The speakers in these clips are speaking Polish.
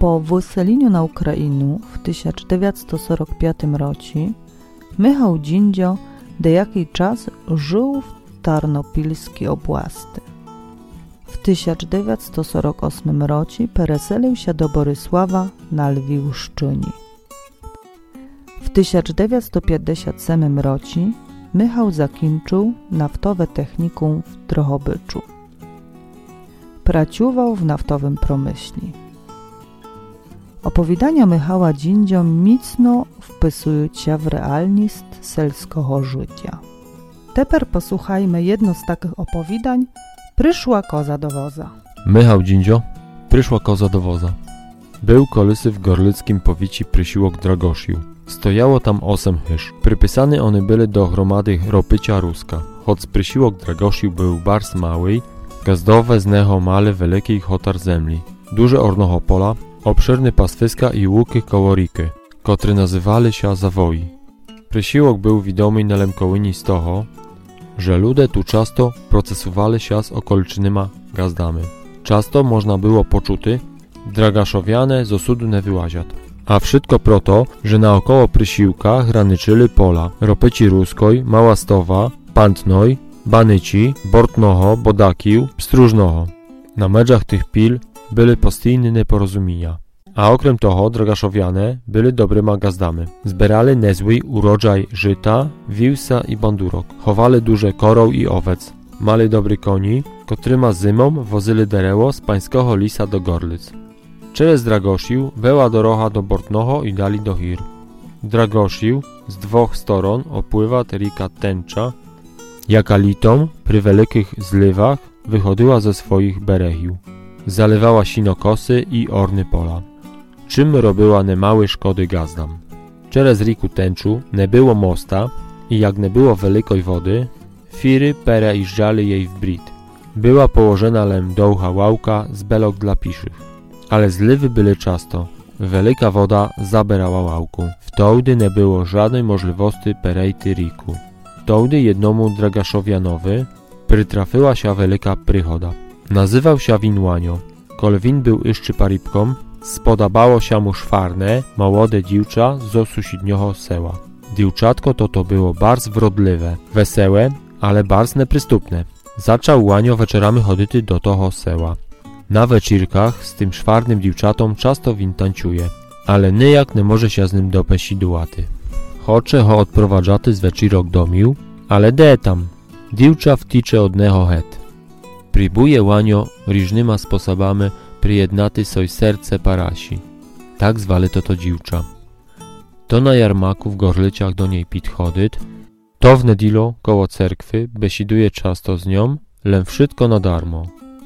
Po wyseleniu na Ukrainu w 1945 roku Michał Dzindzio dejaki czas żył w Tarnopilskiej oblasti. W 1948 roku przeselił się do Borysława na Lwiwszczyni. W 1957 roku Michał zakończył naftowe technikum w Drohobyczu. Pracował w naftowym przemyśle. Opowiadania Michała Dzindzio mocno wpisują się w realność selskiego życia. Teraz posłuchajmy jedno z takich opowiadań. Przyszła koza do woza. Michał Dzindzio, przyszła koza do woza. Był kolysy w gorlickim powicie Prysiłok Dragosił. Stojało tam 8 hysz. Przypisane one były do gromady ropycia Ruska. Choć Prysiłok Dragosił był bardzo mały, gazdowe z neho male wielkiej hotar zemli. Duże ornoho pola, obszerne pastwiska i łuki koło riki, które nazywali się zawoi. Prysiłok był widomy na Lemkołyni z toho, że ludzie tu często procesowali się z okolicznymi gazdami. Często można było poczuty dragaszowiane z osudu nie wyłaziać. A wszystko proto, że naokoło Prysiłka graniczyli pola ropyci Ruskoj, Małastowa, Pantnoj, Banyci, Bortnoho, Bodakił, Stróżnoho. Na meczach tych pil były postійne nieporozumienia. A okrem toho dragaszowiane byli dobryma gazdami. Zbierali niezły urodzaj żyta, wiłsa i bandurok. Chowali duże korą i owec. Mali dobry koni, któryma zimą wozyli dereło z pańskiego lisa do Gorlic. Przez Dragosił była doroga do Bortnoho i dali do Hir. Dragosił z 2 stron opływa rika Tęcza, jaka litom przy wielkich zlewach wychodziła ze swoich berechił. Zalewała sinokosy i orny pola, czym robiła niemałe szkody gazdam. Przez riku Tęczu nie było mosta i jak nie było wielkiej wody, firy perejeżdżali jej w brit. Była położona lem dołcha łałka z belok dla piszych, ale zlewy były często. Wielka woda zabierała łałku. Wtedy nie było żadnej możliwości perejty riku. Wtedy jednomu dragaszowianowi przytrafiła się wielka przychoda. Nazywał się Winłanio. Kolwin był jeszcze paripką, spodobało się mu szwarne, młode dziewcza z sąsiedniego sela. Dziewczatko to było bardzo wrodliwe, wesołe, ale bardzo nieprzystupne. Zaczął Łanio wieczorami chodzić do toho sela. Na wieczirkach z tym szwarnym dziewczatom często win tańczuje, ale nijak nie może się z nim dopesidułaty. Chce ho odprowadzaty z wieczirok domił, ale de tam, dziewcza wticze od neho het. Próbuje Łanio różnymi sposobami przyjednaty soj serce parasi. Tak zwali to dziewcza. To na jarmaku w Gorlicach do niej podchodzić, to w nedilo koło cerkwy besiduje często z nią, lem wszystko na darmo.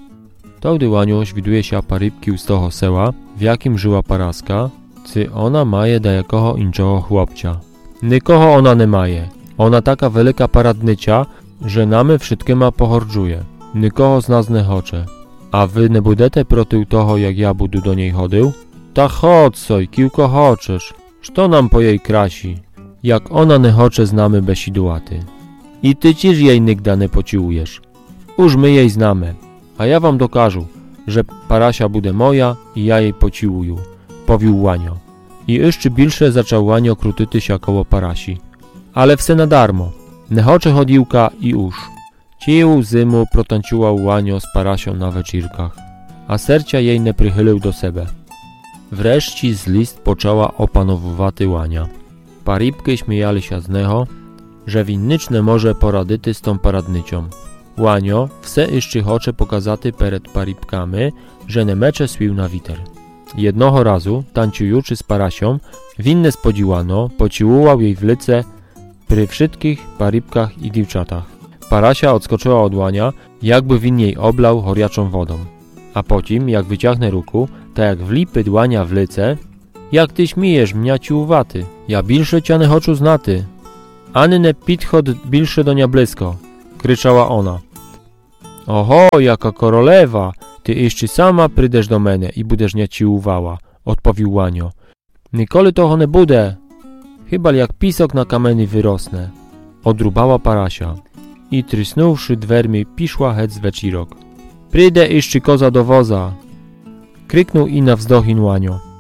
Wtedy Łanio widuje się parybki z toho sela, w jakim żyła paraska, czy ona maje do jakoho inczego chłopcia. Nikogo ona nie maje. Ona taka wielka paradnycia, że namy wszystkima pohordzuje. Nikogo z nas nie chce. A wy nie budete proty toho, jak ja budu do niej chodził? Ta chodź soj, kiłko choczesz. Što nam po jej krasi? Jak ona nie chce z nami besidułaty. I ty ciż jej nigda nie pociłujesz. Już my jej znamy. A ja wam dokażu, że parasia bude moja i ja jej pociłuju. Powił Łanio. I jeszcze bilsze zaczął Łanio krutyty się koło parasi. Ale wse na darmo. Nie chce chodziłka i już. Cił zymu protańczyła Łanio z parasią na wieczirkach, a sercia jej nie przychylił do siebie. Wreszcie z list poczęła opanowywaty Łania. Paribki śmiejali się z neho, że winnicz nie może poradyty z tą paradnycią. Łanio wse jeszcze chce pokazaty przed paribkami, że nie mecze swił na witer. Jednoho razu, tańcujuczy z parasią, winne spodziłano, pociłował jej w lice przy wszystkich paribkach i dziewczatach. Parasia odskoczyła od Łania, jakby win jej oblał choriaczą wodą. A potem, jak wyciągnę ruku, tak jak wlipy Łania w lice, jak ty śmiejesz, mniaciuwaty, ja bilsze cię nie choczu znaty. Ani nie podchod bilsze do nia blisko, kryczała ona. Oho, jaka korolewa, ty jeszcze sama przyjdziesz do mnie i będziesz mnie ciuwała, odpowiedział Łanio. Nikoli toho nie bude, chyba jak pisok na kamieni wyrosnę, odrubała parasia. I trysnąwszy dwermi, piszła het z wieczirok. Przyjdę jeszcze koza do woza, kryknął i na wzdochin Łanio.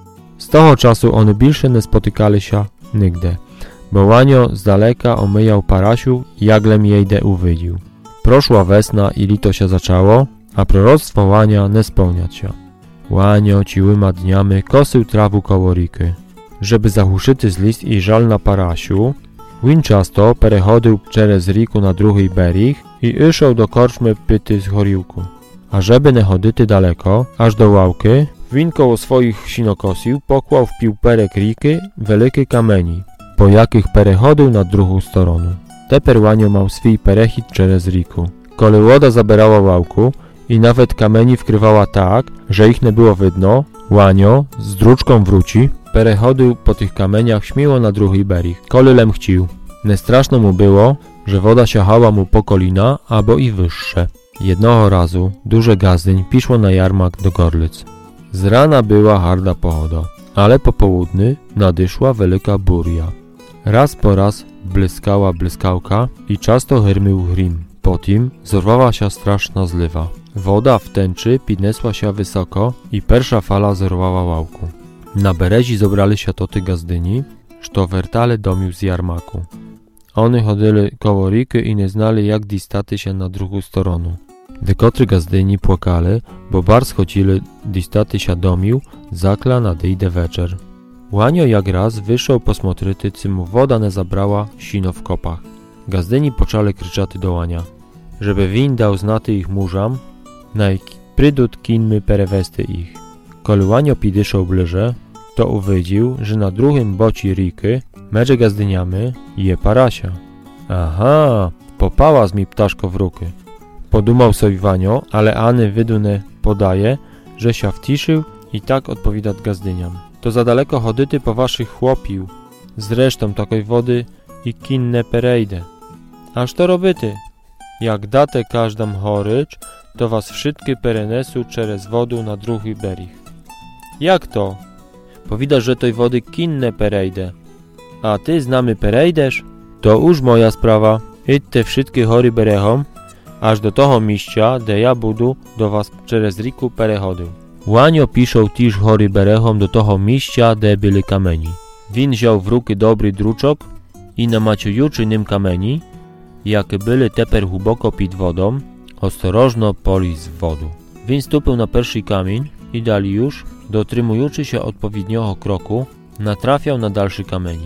Z toho czasu one bільше nie spotykali się nigdy, bo Łanio z daleka omijał Parasiu, jaglem jejde uwydził. Proszła wesna i lito się zaczęło, a proroctwo Łania nie spełniać się. Łanio ciłyma dniami kosył trawu koło riki. Żeby zahuszyty z list i żal na Parasiu, Win często perechodził przez riku na drugi berig i išał do korczmy pyty z choriłku. A żeby nie chodyty daleko, aż do ławki, Win koło swoich sinokosił pokłał w piłperek riki wielkie kamieni, po jakich perechodził na drugą stronę. Teper Łanio miał swój perechit przez riku. Kole łoda zabierała ławku i nawet kamieni wkrywała tak, że ich nie było widno, Łanio z druczką wróci, perechodził po tych kamieniach śmiło na drugi berig. Kolylem chcił. Nestraszno mu było, że woda siachała mu po kolina, albo i wyższe. Jednego razu duże gazdyń piszło na jarmak do Gorlic. Z rana była harda pochoda, ale po południu nadyszła wielka burja. Raz po raz błyskała błyskałka i często hyrmił hrim. Potem zorwała się straszna zliwa. Woda w tęczy podniosła się wysoko i pierwsza fala zerwała ławku. Na berezi zobrali się toty gazdyni, što wertali domił z jarmaku. Oni chodzili koło riki i nie znali, jak distaty się na drugą stronę. Dekotry gazdyni płakali, bo bardzo chodzili distaty się domił, zakla nadejdzie wieczór. Łanio jak raz wyszedł posmotryty, czy mu woda nie zabrała sino w kopach. Gazdyni poczęli kryczaty do Łania, żeby win dał znaty ich mużam, naj prydut kinmy perewesty ich. Koli Łanio pidyszał bliżej, to uwidził, że na drugim boci riki, medze gazdyniami, je Parasia. Aha, popała z mi ptaszko w ruky. Podumał sobie Wanio, ale Any wyduny podaje, że się wtiszył i tak odpowiada gazdyniam. To za daleko chodyty po waszych chłopił. Zresztą takiej wody i kinne perejdę. Aż to robyty. Jak date każdam chorycz, to was wszystkie perenesu przez wodę na drugi berig. Jak to? Powida, że tej wody kinne perejdę. A ty z nami perejdesz? To już moja sprawa. Idź te wszystkie chory berechom, aż do toho miejsca, de ja budu do was przez riku perechodził. Łanio piszą też chory berechom do toho miejsca, de byli kamieni. Win wziął w ruky dobry druczok i na maciujuczy nim kamieni, jakie byli teper głęboko pod wodą, ostrożno poliz w wodę. Win stupbył na pierwszy kamień i dali już, dotrzymujący się odpowiedniego kroku, natrafiał na dalszy kamieni.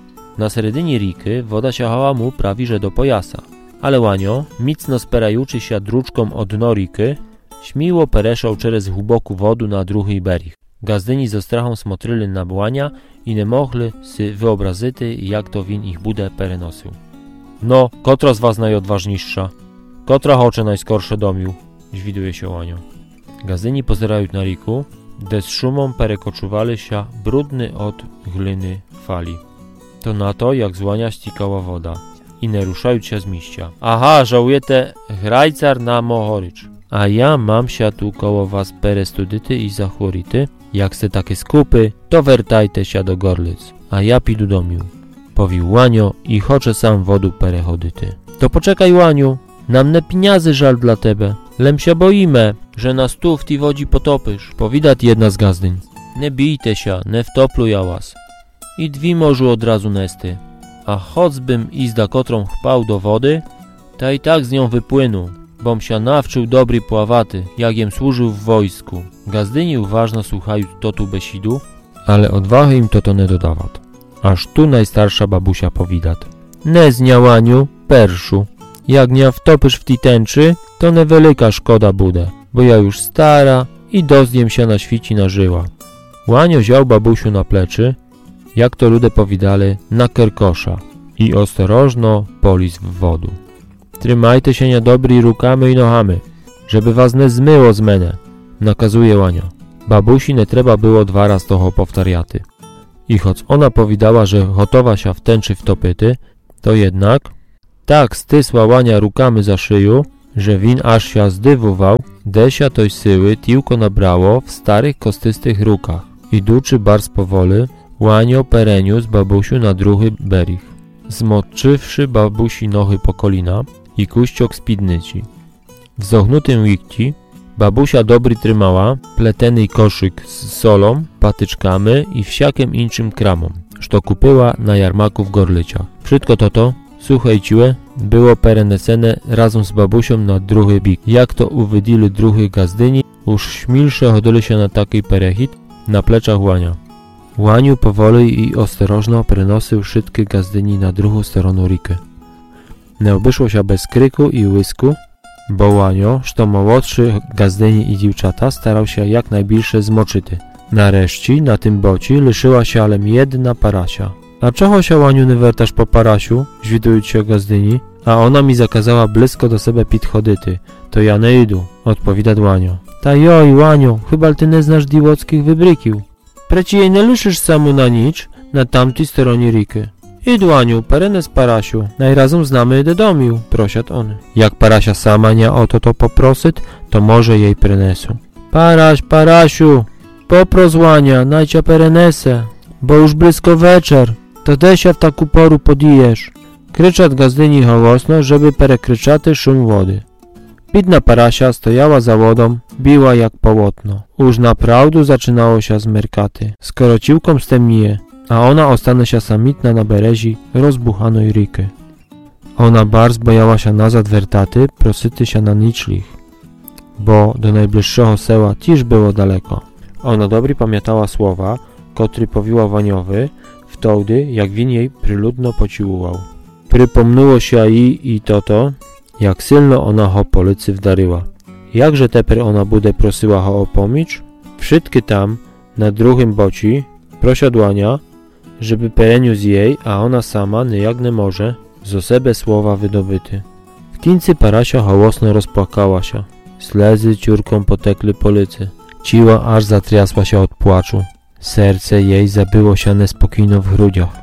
Na seredinie riki woda siachała mu prawie że do pojasa, ale Łanio, mocno spierający się druczką o dno riki, śmiło pereszał przez głęboką wodę na drugi berig. Gazdyni ze strachą smotryli na Łania i nie mogli si wyobrazić, jak to win ich budę perenosił. No, kotra z was najodważniejsza? Kotra hocze najskorsze domił? Żwiduje się Łanio. Gazdyni pozerają na riku, gdzie z szumą perekoczuwali się brudny od gliny fali. To na to, jak z Łania ścikała woda i nie ruszają się z miejsca. Aha, żałujete hrajcar na mohorycz. A ja mam się tu koło was perestudyty i zachority. Jak se takie skupy, to wertajte się do Gorlic, a ja pidu domił. Powił Łanio i chocze sam wodu perechodyty. To poczekaj, Łaniu, nam ne piniazy żal dla tebe. Lem się boimy, że nas tu w tej wodzi potopysz. Powidat jedna z gazdyń. Nie bijte się, nie wtoplu ja was. I dwi morzu od razu nesty. A choćbym izda kotrą chpał do wody, ta i tak z nią wypłynu, bom się nawczył dobry pławaty, jak jem służył w wojsku. Gazdyni uważno słuchają totu besidu, ale odwahy im to nie dodawat. Aż tu najstarsza babusia powidat. Ne zniałaniu, perszu. Jak nie wtopysz w tej tęczy, to niewielka szkoda bude, bo ja już stara i dozdjem się na świci nażyła. Łanio wziął babusiu na pleczy, jak to ludzie powidali, na kerkosza i ostrożno poliz w wodę. Trzymajcie się niedobry rukami i nohami, żeby was nie zmyło z mene, nakazuje Łanio. Babusi nie trzeba było 2 razy toho powtariaty. I choć ona powidała, że gotowa się w tęczy wtopyty, to jednak tak stysła Łania rukami za szyju, że win aż się zdywował, desia toj syły tylko nabrało w starych kostystych rukach. Idący bardzo powoli, Łanio pereniósł babusiu na drugi berig, zmoczywszy babusi nohy po kolina i kuściok spidnyci. W zognutym łikci Babusia dobry trzymała pleteny koszyk z solą, patyczkami i wsiakiem inczym kramom, što kupyła na jarmaku w Gorlyciach. Wszystko to, suche i ciłe, było perenesene razem z babusią na drugi bik. Jak to uwydili drugi gazdyni, już śmilsze chodzili się na taki perechit na pleczach Łania. Łaniu powoli i ostrożno przenosił wszystkie gazdyni na drugą stronę riky. Nie obeszło się bez kryku i łysku, bo Łanio, što młodszy gazdyni i dziewczata, starał się jak najbliższe zmoczyty. Nareszcie na tym boci lyszyła się ale jedna parasia. A czego się, Łaniu, nie wertasz po parasiu, zwidując się gazdyni? A ona mi zakazała blisko do siebie podchodyty. To ja nie idu, odpowiada Łanio. Ta joj, Łanio, chyba ty nie znasz diłockich wybrykił. Preci jej nie lyszysz samu na nicz, na tamtej stronie riky. Idź, Łaniu, perenes parasiu, najrazem znamy do domiu, prosiat on. Jak parasia sama nie o to poprosyt, to może jej prenesu. Parasiu, popros Łania, najcia perenese, bo już blisko wieczór, to desia w taku poru podijesz. Kryczat gazdyni hołosno, żeby perekryczaty szum wody. Bidna parasia stojała za wodą, biła jak połotno. Już naprawdę zaczynało się zmerkaty. Skoro ciłkom stemnieje, a ona ostanie się samitna na berezi rozbuchanej riky. Ona bardzo bojała się nazad wertaty, prosyty się na niczlich, bo do najbliższego seła też było daleko. Ona dobry pamiętała słowa, kotry powiła Waniowy, wtedy jak win jej pryludno pociłował. Przypomniło się jej i to, jak silno ona ho po licy wdaryła. Jakże teper ona bude prosyła ho o pomicz? Wszystkie tam, na drugim boci, prosił Łania, żeby pereniósł jej, a ona sama, niejak nie może, z osebe słowa wydobyty. W końcu parasia hołosno rozpłakała się. Slzy ciurką potekły po licy. Ciła aż zatriasła się od płaczu. Serce jej zabyło się niespokojno w grudziach.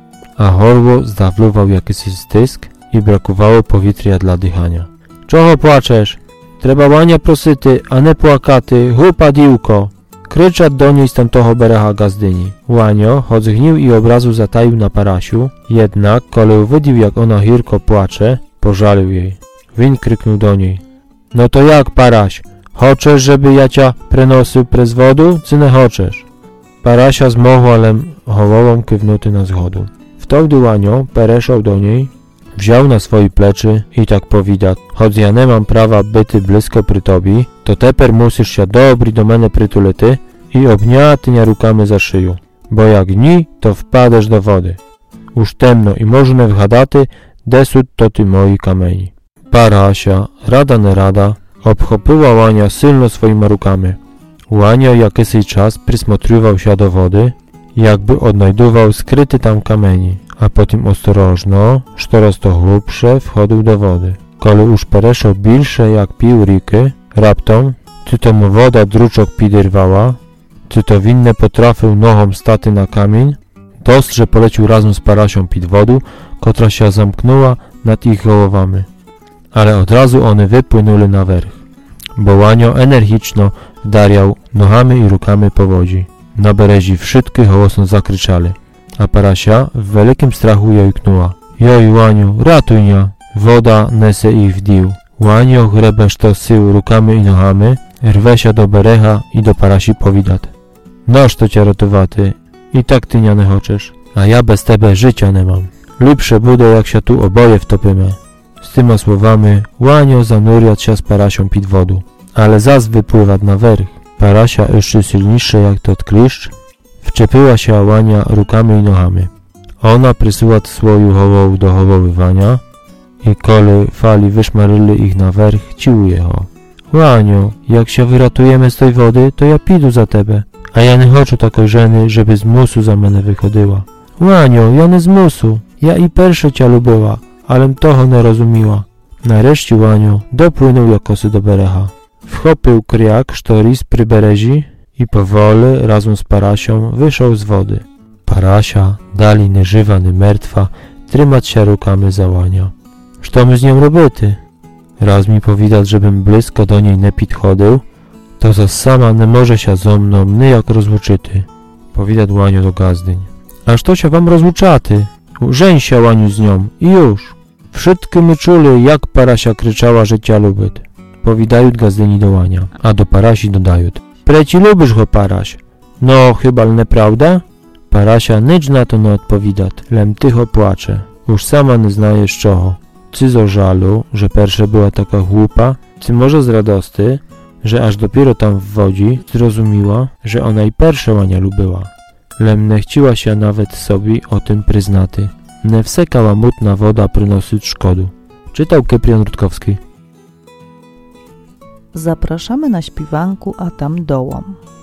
A horło zdawluwał jakiś stysk i brakowało powietrza dla dychania. Czego płaczesz? Trzeba Łania prosyty, a nie płakaty, hupa diłko! Kryczat do niej z tamtoho berecha gazdyni. Łanio, choć gnił i obrazu zataił na parasiu, jednak, kole uwidził jak ona hirko płacze, pożalił jej. Win kryknął do niej. No to jak, paraś? Hoczesz, żeby ja cię przenosił prez wodu, czy nie hoczesz? Parasia z mochłalem hołową kywnuty na zchodu. Wtedy Łanio pereszał do niej, wziął na swoje pleczy i tak powida, choć ja nie mam prawa byty blisko przy tobie, to teper musisz się dobry do mnie przytulity i obniatynia rukami za szyju, bo jak nie, to wpadesz do wody. Już temno i można wchadaty, desut to ty moi kamieni. Parasia, rada nie rada, obchopyła Łania silno swoimi rukami. Łanio jakiś czas przysmotrywał się do wody, jakby odnajdował skryty tam kamieni, a potem ostrożno, coraz to głębsze, wchodził do wody. Kole już pereszał bilsze jak pił riky, raptom, czy to mu woda druczok pidyrwała, czy to winne potrafił nohom staty na kamień, dostrze polecił razem z parasią pід wodu, która się zamknęła nad ich głowami. Ale od razu one wypłynęły na werch, bo Łanio energiczno wdariał nohami i rukami po wodzi. Na berezi wszystkie hołosno zakryczali, a parasia w wielkim strachu jojknęła. Joj, Łaniu, ratuj mnie! Woda nese ich w dił. Łanio grebesz to sył rukami i nohami, rwe się do berecha i do parasi powidat. Noż to cię ratowaty, i tak ty nie choczesz, a ja bez tebe życia nie mam. Lepsze bude jak się tu oboje wtopimy. Z tyma słowami Łanio zanuriat się z parasią pід wodu, ale zas wypływać na werch. Parasia jeszcze silniejsza jak tot kliszcz, wczepiła się Łania rukami i nohami. Ona przysyła swoją hołową do hołowywania i kole fali wyszmaryli ich na werch, ciłuje ho. Łaniu, jak się wyratujemy z tej wody, to ja pidu za tebe, a ja nie chcę takiej żeny, żeby z musu za mnie wychodziła. Łaniu, ja nie z musu, ja i pierwsze cię lubiła, alem toho nie rozumiła. Nareszcie Łaniu dopłynął jakosy do berecha. Wchopił kriak, sztoris przy berezi i powoli, razem z parasią, wyszedł z wody. Parasia, dali nie żywa, nie martwa, trzymać się rukami za Łania. Co my z nią robimy? Raz mi powidać, żebym blisko do niej nie podchodził, to za sama nie może się ze mną niejak rozłuczyty. Powidać Łaniu do gazdyń. Aż to się wam rozłuczaty? Żeń się, Łaniu, z nią i już. Wszystkie my czuli, jak parasia kryczała, że cię lubić. Powidaють gazdyni do łania, a do Parasi dodają: Preci lubisz go, Paraś? No, chyba nieprawda? Parasia nicz na to nie odpowidat, lem tycho płacze. Już sama nie znajesz czego. Czy z żalu, że pierwsza była taka głupa, czy może z radosty, że aż dopiero tam w wodzi zrozumiała, że ona i pierwsza łania lubiła. Lem nie chciała się nawet sobie o tym przyznaty. Nie wsekała mutna woda przynosić szkodu. Czytał Cyprian Rutkowski. Zapraszamy na śpiwanku, a tam dołom.